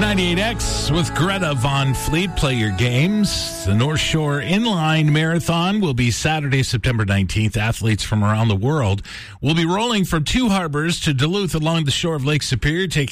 98X with Greta Von Fleet. Play your games. The North Shore Inline Marathon will be Saturday, September 19th. Athletes from around the world will be rolling from Two Harbors to Duluth along the shore of Lake Superior, taking